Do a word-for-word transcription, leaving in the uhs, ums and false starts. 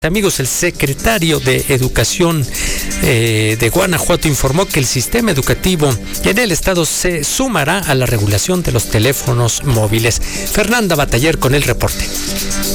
Amigos, el secretario de Educación eh, de Guanajuato informó que el sistema educativo en el estado se sumará a la regulación de los teléfonos móviles. Fernanda Bataller con el reporte.